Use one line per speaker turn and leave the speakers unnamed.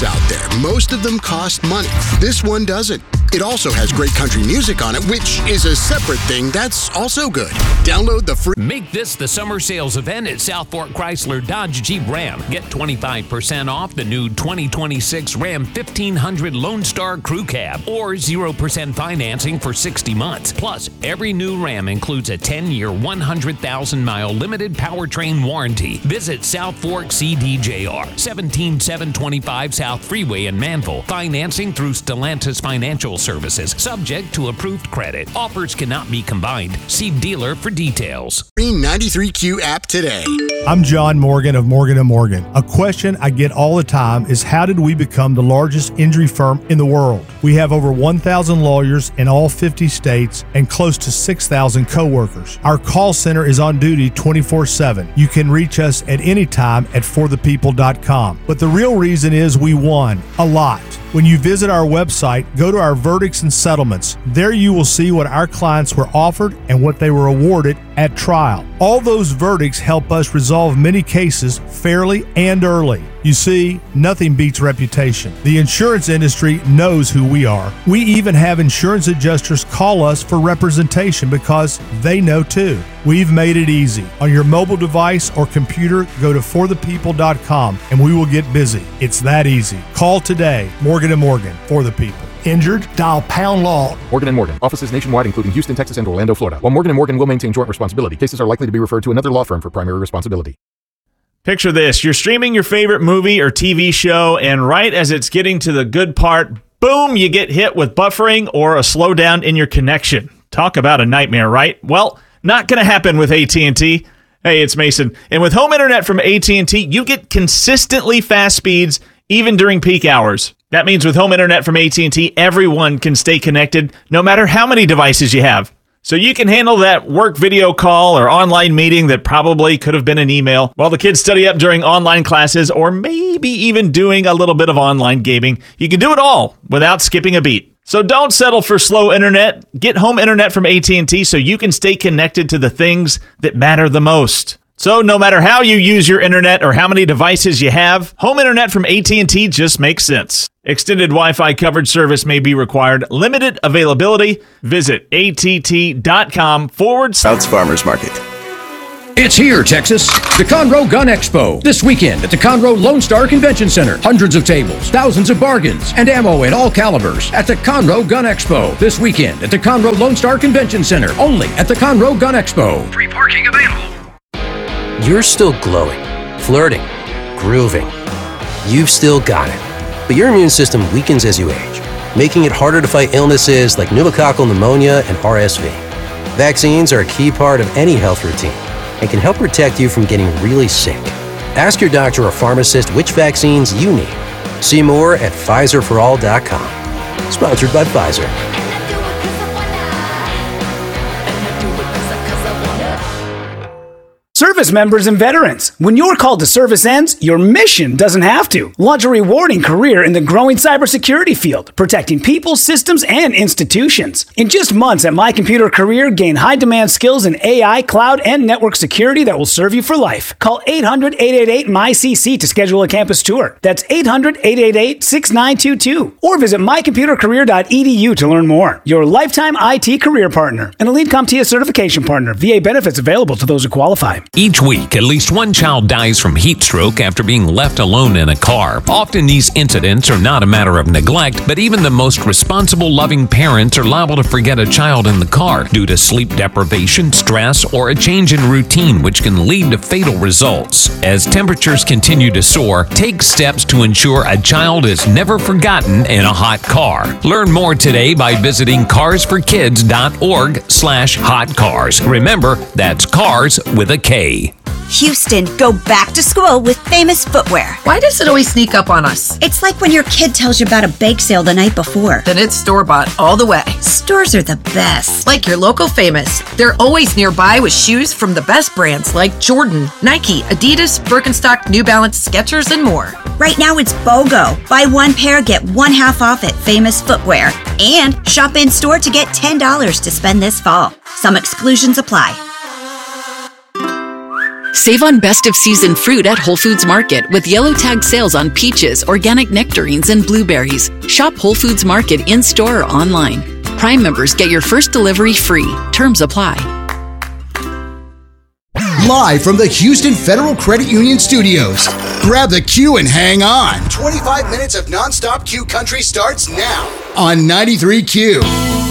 apps out there. Most of them cost money. This one doesn't. It also has great country music on it, which is a separate thing that's also good. Download the free...
Make this the summer sales event at South Fork Chrysler Dodge Jeep Ram. Get 25% off the new 2026 Ram 1500 Lone Star Crew Cab or 0% financing for 60 months. Plus, every new Ram includes a 10-year, 100,000-mile limited powertrain warranty. Visit South Fork CDJR, 17725 South Freeway in Manville. Financing through Stellantis Financial Services, subject to approved credit. Offers cannot be combined. See dealer for details.
Free 93Q app today.
I'm John Morgan of Morgan & Morgan. A question I get all the time is, how did we become the largest injury firm in the world? We have over 1,000 lawyers in all 50 states and close to 6,000 coworkers. Our call center is on duty 24/7. You can reach us at any time at forthepeople.com. But the real reason is we won a lot. When you visit our website, go to our verdicts and settlements. There you will see what our clients were offered and what they were awarded at trial. All those verdicts help us resolve many cases fairly and early. You see, nothing beats reputation. The insurance industry knows who we are. We even have insurance adjusters call us for representation because they know too. We've made it easy. On your mobile device or computer, go to forthepeople.com and we will get busy. It's that easy. Call today. Morgan & Morgan, for the people. Injured? Dial pound law.
Morgan & Morgan. Offices nationwide, including Houston, Texas, and Orlando, Florida. While Morgan & Morgan will maintain joint responsibility, cases are likely to be referred to another law firm for primary responsibility.
Picture this. You're streaming your favorite movie or TV show, and right as it's getting to the good part, boom, you get hit with buffering or a slowdown in your connection. Talk about a nightmare, right? Well, not going to happen with AT&T. Hey, it's Mason. And with home internet from AT&T, you get consistently fast speeds even during peak hours. That means with home internet from AT&T, everyone can stay connected no matter how many devices you have. So you can handle that work video call or online meeting that probably could have been an email while the kids study up during online classes, or maybe even doing a little bit of online gaming. You can do it all without skipping a beat. So don't settle for slow internet. Get home internet from AT&T so you can stay connected to the things that matter the most. So no matter how you use your internet or how many devices you have, home internet from AT&T just makes sense. Extended Wi-Fi coverage service may be required. Limited availability. Visit att.com/
South's Farmers Market.
It's here, Texas. The Conroe Gun Expo. This weekend at the Conroe Lone Star Convention Center. Hundreds of tables, thousands of bargains, and ammo in all calibers at the Conroe Gun Expo. This weekend at the Conroe Lone Star Convention Center. Only at the Conroe Gun Expo.
Free parking available.
You're still glowing, flirting, grooving. You've still got it. But your immune system weakens as you age, making it harder to fight illnesses like pneumococcal pneumonia and RSV. Vaccines are a key part of any health routine and can help protect you from getting really sick. Ask your doctor or pharmacist which vaccines you need. See more at PfizerForAll.com. Sponsored by Pfizer.
Service members and veterans, when your call to service ends, your mission doesn't have to. Launch a rewarding career in the growing cybersecurity field, protecting people, systems, and institutions. In just months at My Computer Career, gain high-demand skills in AI, cloud, and network security that will serve you for life. Call 800-888-MyCC to schedule a campus tour. That's 800-888-6922. Or visit mycomputercareer.edu to learn more. Your lifetime IT career partner. An Elite CompTIA certification partner. VA benefits available to those who qualify.
Each week, at least one child dies from heat stroke after being left alone in a car. Often these incidents are not a matter of neglect, but even the most responsible, loving parents are liable to forget a child in the car due to sleep deprivation, stress, or a change in routine, which can lead to fatal results. As temperatures continue to soar, take steps to ensure a child is never forgotten in a hot car. Learn more today by visiting carsforkids.org/hotcars. Remember, that's cars with a K.
Houston, go back to school with Famous Footwear.
Why does it always sneak up on us?
It's like when your kid tells you about a bake sale the night before.
Then it's store-bought all the way.
Stores are the best.
Like your local Famous. They're always nearby with shoes from the best brands like Jordan, Nike, Adidas, Birkenstock, New Balance, Skechers, and more.
Right now it's BOGO. Buy one pair, get one half off at Famous Footwear. And shop in-store to get $10 to spend this fall. Some exclusions apply.
Save on best of season fruit at Whole Foods Market with yellow tag sales on peaches, organic nectarines, and blueberries. Shop Whole Foods Market in-store or online. Prime members get your first delivery free. Terms apply.
Live from the Houston Federal Credit Union Studios. Grab the Q and hang on. 25 minutes of nonstop Q country starts now on 93Q.